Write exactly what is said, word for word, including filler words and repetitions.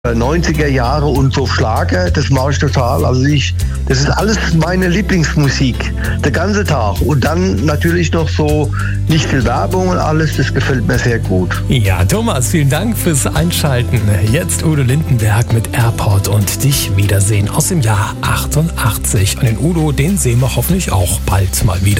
neunziger Jahre und so Schlager, das mache ich total. Also ich, das ist alles meine Lieblingsmusik, der ganze Tag. Und dann natürlich noch so nicht viel Werbung und alles, das gefällt mir sehr gut. Ja, Thomas, vielen Dank fürs Einschalten. Jetzt Udo Lindenberg mit Airport und Dich wiedersehen aus dem Jahr achtundachtzig. Und den Udo, den sehen wir hoffentlich auch bald mal wieder.